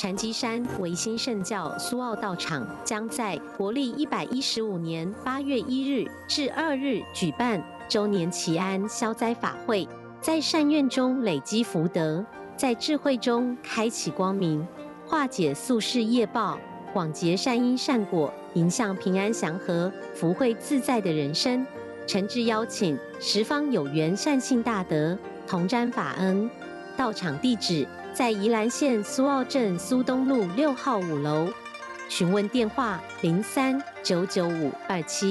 禅机山维新圣教苏澳道场将在国历115年8月1日至2日举办周年祈安消灾法会，在善愿中累积福德，在智慧中开启光明，化解宿世业报，广结善因善果，迎向平安祥和、福慧自在的人生。诚挚邀请十方有缘善信大德同沾法恩。到场地址在宜兰县苏澳镇苏东路6号5楼，询问电话03-99527。